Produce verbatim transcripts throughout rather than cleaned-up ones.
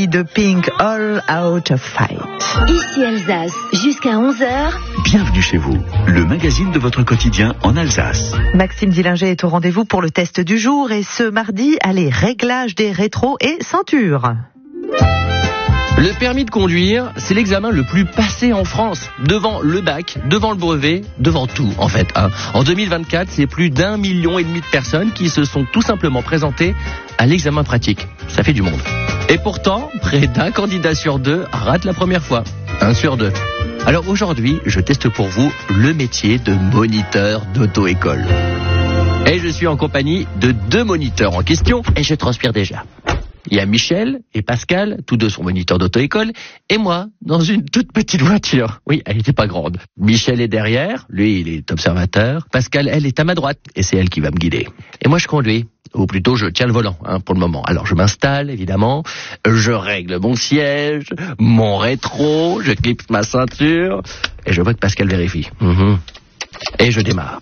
suivi de Pink, All Out of Fight. Ici Alsace, jusqu'à onze heures. Bienvenue chez vous, le magazine de votre quotidien en Alsace. Maxime Dillinger est au rendez-vous pour le test du jour et ce mardi, allez, réglage des rétros et ceinture. Le permis de conduire, c'est l'examen le plus passé en France. Devant le bac, devant le brevet, devant tout en fait. Hein. En deux mille vingt-quatre, c'est plus d'un million et demi de personnes qui se sont tout simplement présentées à l'examen pratique. Ça fait du monde. Et pourtant, près d'un candidat sur deux rate la première fois. Un sur deux. Alors aujourd'hui, je teste pour vous le métier de moniteur d'auto-école. Et je suis en compagnie de deux moniteurs en question et je transpire déjà. Il y a Michel et Pascal, tous deux sont moniteurs d'auto-école, et moi, dans une toute petite voiture. Oui, elle n'était pas grande. Michel est derrière, lui, il est observateur. Pascal, elle, est à ma droite, et c'est elle qui va me guider. Et moi, je conduis. Ou plutôt, je tiens le volant, hein, pour le moment. Alors, je m'installe, évidemment. Je règle mon siège, mon rétro, je clipse ma ceinture, et je vois que Pascal vérifie. Mmh. Et je démarre.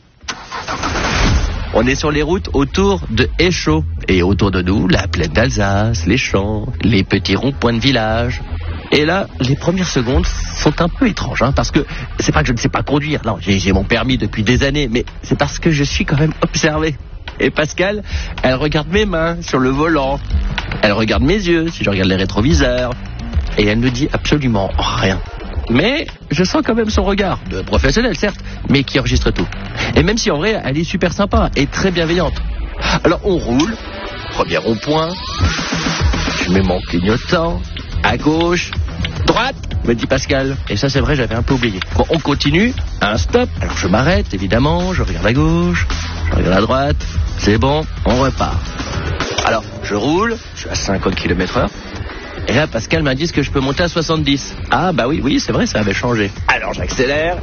On est sur les routes autour de Échaud. Et autour de nous, la plaine d'Alsace, les champs, les petits ronds-points de village. Et là, les premières secondes sont un peu étranges, hein, parce que c'est pas que je ne sais pas conduire. Non, j'ai, j'ai mon permis depuis des années, mais c'est parce que je suis quand même observé. Et Pascal, elle regarde mes mains sur le volant. Elle regarde mes yeux si je regarde les rétroviseurs. Et elle ne dit absolument rien. Mais je sens quand même son regard, de professionnel certes, mais qui enregistre tout. Et même si en vrai, elle est super sympa et très bienveillante. Alors on roule, premier rond-point, je mets mon clignotant, à gauche, droite, me dit Pascal. Et ça c'est vrai, j'avais un peu oublié. Bon, on continue, un stop, alors je m'arrête évidemment, je regarde à gauche, je regarde à droite, c'est bon, on repart. Alors je roule, je suis à cinquante kilomètres heure. Et là, Pascal m'a dit que je peux monter à soixante-dix. Ah, bah oui, oui, c'est vrai, ça avait changé. Alors, j'accélère.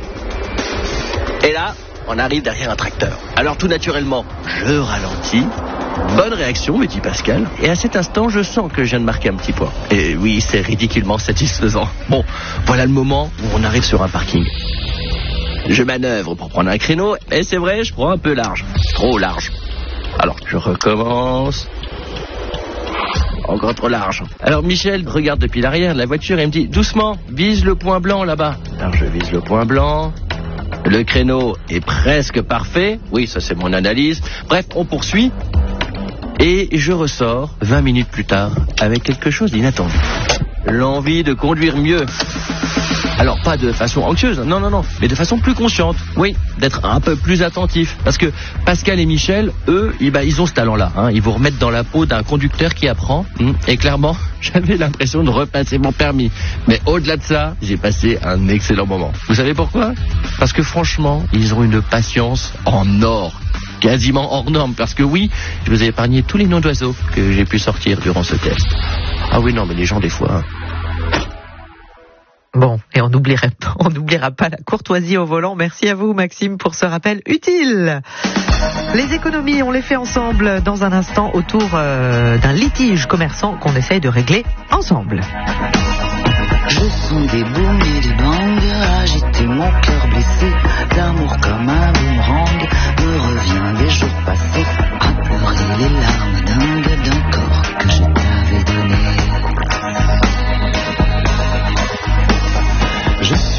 Et là, on arrive derrière un tracteur. Alors, tout naturellement, je ralentis. Bonne réaction, me dit Pascal. Et à cet instant, je sens que je viens de marquer un petit point. Et oui, c'est ridiculement satisfaisant. Bon, voilà le moment où on arrive sur un parking. Je manœuvre pour prendre un créneau. Et c'est vrai, je prends un peu large. Trop large. Alors, je recommence. Encore trop large. Alors Michel regarde depuis l'arrière de la voiture et me dit doucement, vise le point blanc là-bas. Alors je vise le point blanc. Le créneau est presque parfait. Oui, ça c'est mon analyse. Bref, on poursuit. Et je ressors vingt minutes plus tard avec quelque chose d'inattendu. L'envie de conduire mieux. Alors pas de façon anxieuse, non, non, non, mais de façon plus consciente. Oui, d'être un peu plus attentif. Parce que Pascal et Michel, eux, ils, bah, ils ont ce talent-là. Hein. Ils vous remettent dans la peau d'un conducteur qui apprend. Et clairement, j'avais l'impression de repasser mon permis. Mais au-delà de ça, j'ai passé un excellent moment. Vous savez pourquoi ? Parce que franchement, ils ont une patience en or. Quasiment hors norme. Parce que oui, je vous ai épargné tous les noms d'oiseaux que j'ai pu sortir durant ce test. Ah oui, non, mais les gens, des fois... Hein. Bon, et on n'oubliera pas, on n'oubliera pas la courtoisie au volant. Merci à vous, Maxime, pour ce rappel utile. Les économies, on les fait ensemble dans un instant autour euh, d'un litige commerçant qu'on essaye de régler ensemble. Je sens des booms et des bangs, agiter mon cœur blessé d'amour